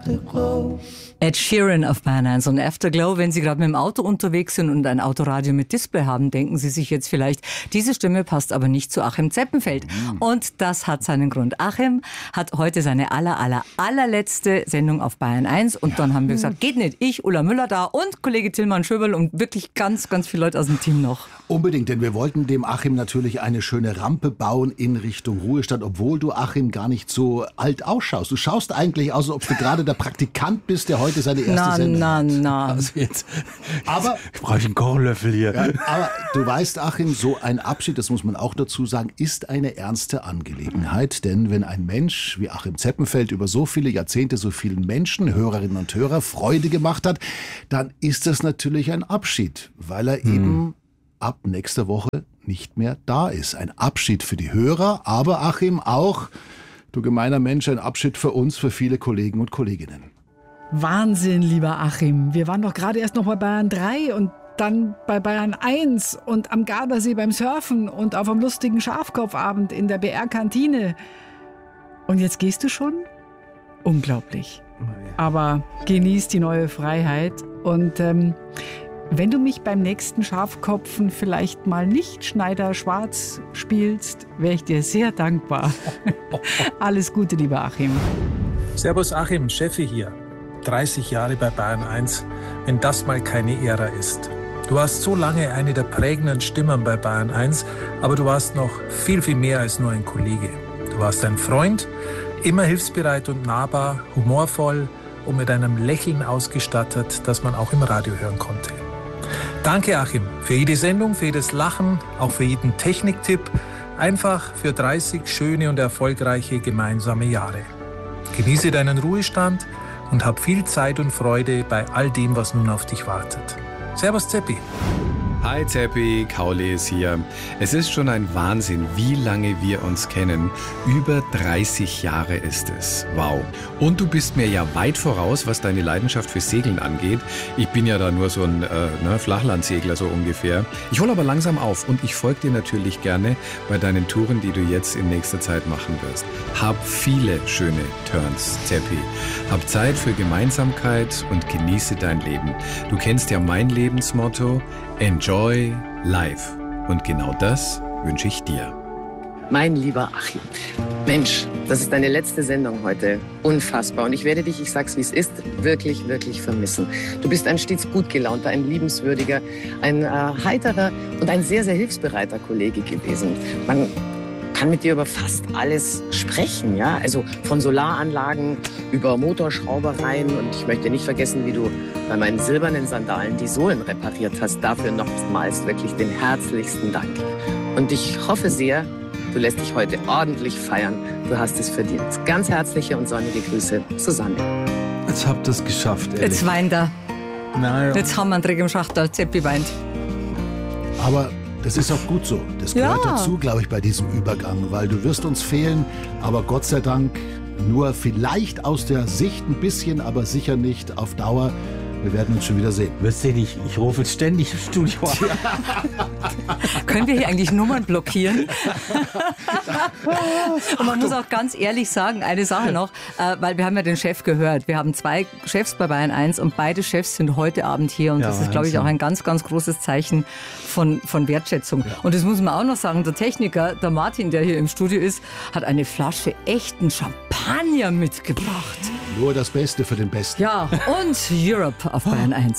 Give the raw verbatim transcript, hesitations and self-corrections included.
Afterglow. Ed Sheeran auf Bayern eins und Afterglow. Wenn Sie gerade mit dem Auto unterwegs sind und ein Autoradio mit Display haben, denken Sie sich jetzt vielleicht, diese Stimme passt aber nicht zu Achim Zeppenfeld. Mhm. Und das hat seinen Grund. Achim hat heute seine aller, aller, allerletzte Sendung auf Bayern eins und ja. dann haben wir gesagt, geht nicht. Ich, Ulla Müller da und Kollege Tilman Schöberl und wirklich ganz, ganz viele Leute aus dem Team noch. Unbedingt, denn wir wollten dem Achim natürlich eine schöne Rampe bauen in Richtung Ruhestand, obwohl du, Achim, gar nicht so alt ausschaust. Du schaust eigentlich aus, als ob du gerade der Praktikant bist, der heute seine erste na, Sendung na, hat. na. Also jetzt, aber ich brauche einen Kochlöffel hier. Ja, aber du weißt, Achim, so ein Abschied, das muss man auch dazu sagen, ist eine ernste Angelegenheit. Denn wenn ein Mensch wie Achim Zeppenfeld über so viele Jahrzehnte so vielen Menschen, Hörerinnen und Hörer, Freude gemacht hat, dann ist das natürlich ein Abschied, weil er hm. eben ab nächster Woche nicht mehr da ist. Ein Abschied für die Hörer, aber Achim auch, du gemeiner Mensch, ein Abschied für uns, für viele Kollegen und Kolleginnen. Wahnsinn, lieber Achim. Wir waren doch gerade erst noch bei Bayern drei und dann bei Bayern eins und am Gardasee beim Surfen und auf einem lustigen Schafkopfabend in der B R-Kantine. Und jetzt gehst du schon? Unglaublich. Aber genieß die neue Freiheit und ähm, wenn du mich beim nächsten Schafkopfen vielleicht mal nicht Schneider-Schwarz spielst, wäre ich dir sehr dankbar. Alles Gute, lieber Achim. Servus Achim, Cheffi hier. dreißig Jahre bei Bayern eins, wenn das mal keine Ära ist. Du warst so lange eine der prägenden Stimmen bei Bayern eins, aber du warst noch viel, viel mehr als nur ein Kollege. Du warst ein Freund, immer hilfsbereit und nahbar, humorvoll und mit einem Lächeln ausgestattet, das man auch im Radio hören konnte. Danke, Achim, für jede Sendung, für jedes Lachen, auch für jeden Techniktipp. Einfach für dreißig schöne und erfolgreiche gemeinsame Jahre. Genieße deinen Ruhestand und hab viel Zeit und Freude bei all dem, was nun auf dich wartet. Servus, Zeppi. Hi Zeppi, Kauli ist hier. Es ist schon ein Wahnsinn, wie lange wir uns kennen. Über dreißig Jahre ist es. Wow. Und du bist mir ja weit voraus, was deine Leidenschaft für Segeln angeht. Ich bin ja da nur so ein äh, ne, Flachlandsegler so ungefähr. Ich hole aber langsam auf und ich folge dir natürlich gerne bei deinen Touren, die du jetzt in nächster Zeit machen wirst. Hab viele schöne Turns, Zeppi. Hab Zeit für Gemeinsamkeit und genieße dein Leben. Du kennst ja mein Lebensmotto. Enjoy life. Und genau das wünsche ich dir. Mein lieber Achim, Mensch, das ist deine letzte Sendung heute. Unfassbar. Und ich werde dich, ich sag's wie es ist, wirklich, wirklich vermissen. Du bist ein stets gut gelaunter, ein liebenswürdiger, ein äh, heiterer und ein sehr, sehr hilfsbereiter Kollege gewesen. Man kann mit dir über fast alles sprechen, ja, also von Solaranlagen über Motorschraubereien und ich möchte nicht vergessen, wie du bei meinen silbernen Sandalen die Sohlen repariert hast. Dafür nochmals wirklich den herzlichsten Dank. Und ich hoffe sehr, du lässt dich heute ordentlich feiern. Du hast es verdient. Ganz herzliche und sonnige Grüße, Susanne. Jetzt habt ihr es geschafft, ehrlich. Jetzt weint er. Naja. Jetzt haben wir einen Dreck im Schachtel, Zeppi weint. Aber das ist auch gut so. Das gehört Ja. dazu, glaube ich, bei diesem Übergang, weil du wirst uns fehlen, aber Gott sei Dank nur vielleicht aus der Sicht ein bisschen, aber sicher nicht auf Dauer. Wir werden uns schon wieder sehen. Wirst du nicht, ich rufe jetzt ständig im Studio an. Können wir hier eigentlich Nummern blockieren? Und man muss auch ganz ehrlich sagen, eine Sache noch, äh, weil wir haben ja den Chef gehört. Wir haben zwei Chefs bei Bayern eins und beide Chefs sind heute Abend hier. Und Ja, das ist, glaube ich, Wahnsinn. auch ein ganz, ganz großes Zeichen von, von Wertschätzung. Ja. Und das muss man auch noch sagen, der Techniker, der Martin, der hier im Studio ist, hat eine Flasche echten Champagner mitgebracht. Nur das Beste für den Besten. Ja, und Europe auf Bayern eins.